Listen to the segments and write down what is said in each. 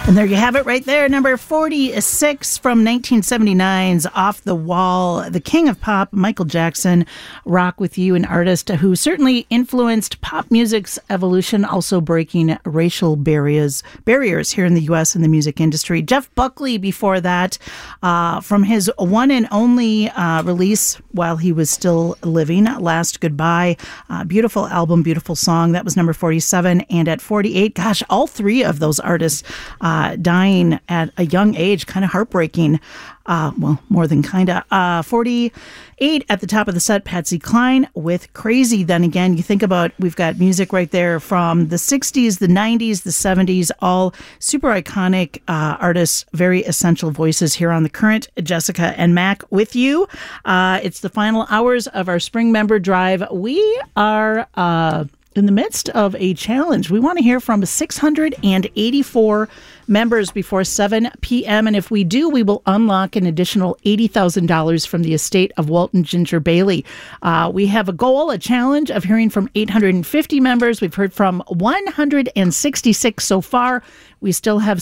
And there you have it right there, number 46 from 1979's Off the Wall. The king of pop, Michael Jackson, Rock With You, an artist who certainly influenced pop music's evolution, also breaking racial barriers here in the U.S. in the music industry. Jeff Buckley before that, from his one and only release while he was still living, Last Goodbye. Beautiful album, beautiful song. That was number 47. And at 48, gosh, all three of those artists dying at a young age, kind of heartbreaking. Well, more than kind of. 48 at the top of the set, Patsy Cline with Crazy. Then again, you think about, we've got music right there from the 60s, the 90s, the 70s, all super iconic artists, very essential voices here on The Current. Jessica and Mac with you. It's the final hours of our Spring Member Drive. We are in the midst of a challenge. We want to hear from 684 members before 7 p.m. And if we do, we will unlock an additional $80,000 from the estate of Walton Ginger Bailey. We have a goal, a challenge of hearing from 850 members. We've heard from 166 so far. We still have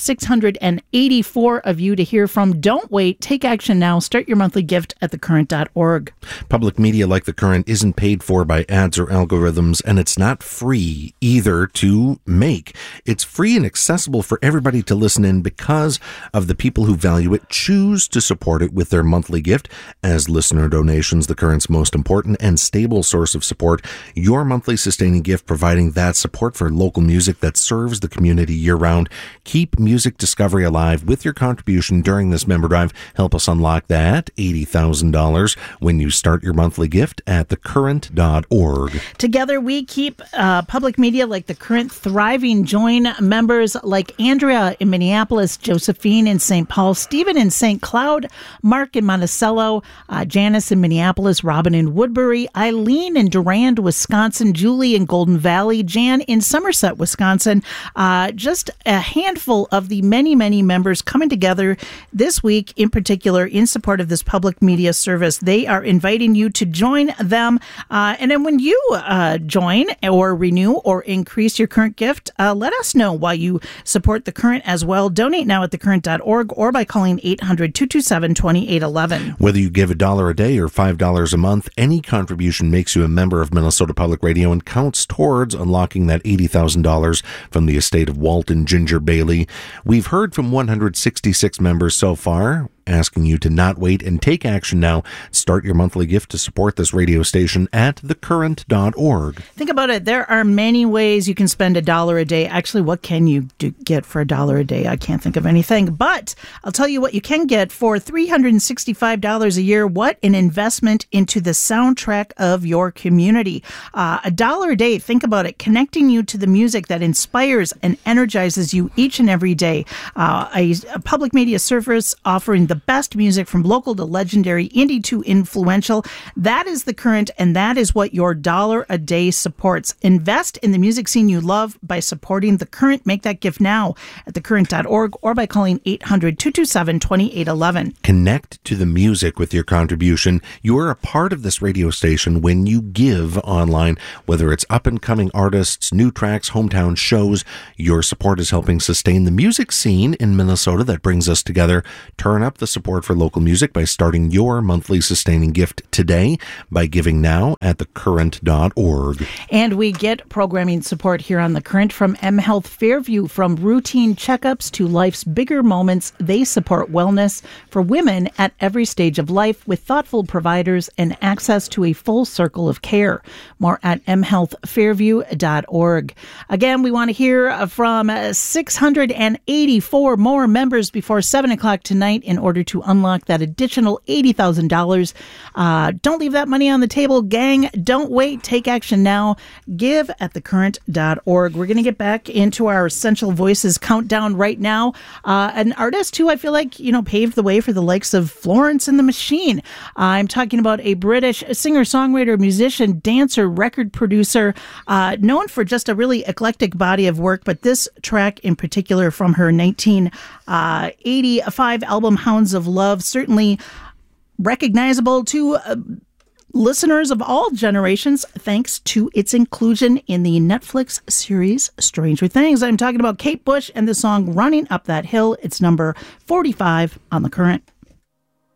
684 of you to hear from. Don't wait. Take action now. Start your monthly gift at thecurrent.org. Public media like The Current isn't paid for by ads or algorithms, and it's not free either to make. It's free and accessible for everybody to listen in because of the people who value it choose to support it with their monthly gift. As listener donations, The Current's most important and stable source of support, your monthly sustaining gift providing that support for local music that serves the community year-round. Keep music discovery alive with your contribution during this member drive. Help us unlock that $80,000 when you start your monthly gift at thecurrent.org. Together we keep public media like The Current thriving. Join members like Andrea in Minneapolis, Josephine in St. Paul, Stephen in St. Cloud, Mark in Monticello, Janice in Minneapolis, Robin in Woodbury, Eileen in Durand, Wisconsin, Julie in Golden Valley, Jan in Somerset, Wisconsin. Just a handful of the many, many members coming together this week, in particular, in support of this public media service. They are inviting you to join them. And then when you join or renew or increase your current gift, let us know why you support The Current as well. Donate now at thecurrent.org or by calling 800-227-2811. Whether you give $1 a day or $5 a month, any contribution makes you a member of Minnesota Public Radio and counts towards unlocking that $80,000 from the estate of Walton Ginger Bailey. We've heard from 166 members so far, asking you to not wait and take action now. Start your monthly gift to support this radio station at thecurrent.org. Think about it. There are many ways you can spend $1 a day. Actually, what can you get for $1 a day? I can't think of anything, but I'll tell you what you can get for $365 a year. What an investment into the soundtrack of your community. $1 a day. Think about it. Connecting you to the music that inspires and energizes you each and every day. A public media service offering the best music from local to legendary, indie to influential. That is The Current, and that is what your $1 a day supports. Invest in the music scene you love by supporting The Current. Make that gift now at thecurrent.org or by calling 800-227-2811. Connect to the music with your contribution. You are a part of this radio station when you give online, whether it's up-and-coming artists, new tracks, hometown shows. Your support is helping sustain the music scene in Minnesota that brings us together. Turn up the support for local music by starting your monthly sustaining gift today by giving now at thecurrent.org. And we get programming support here on The Current from mHealth Fairview. From routine checkups to life's bigger moments, they support wellness for women at every stage of life with thoughtful providers and access to a full circle of care. More at mhealthfairview.org. Again, we want to hear from 684 more members before 7 o'clock tonight in order to unlock that additional $80,000. Don't leave that money on the table, gang. Don't wait. Take action now. Give at thecurrent.org. We're going to get back into our Essential Voices countdown right now. An artist who I feel like, paved the way for the likes of Florence and the Machine. I'm talking about a British singer-songwriter, musician, dancer, record producer, known for just a really eclectic body of work, but this track in particular from her 1985 album Hounds of Love, certainly recognizable to listeners of all generations thanks to its inclusion in the Netflix series Stranger Things. I'm talking about Kate Bush and the song Running Up That Hill. It's number 45 on The Current.